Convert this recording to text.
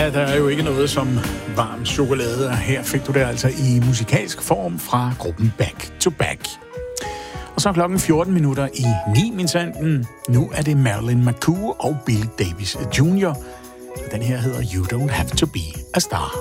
Ja, der er jo ikke noget som varm chokolade, og her fik du det altså i musikalsk form fra gruppen Back to Back. Og så er klokken 14 minutter i 9, min sanden. Nu er det Marilyn McCoo og Bill Davis Jr. Den her hedder You Don't Have to Be a Star.